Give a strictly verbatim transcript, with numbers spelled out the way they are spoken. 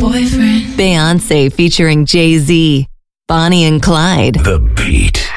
boyfriend. Beyonce featuring Jay-Z. Bonnie and Clyde. The Beat.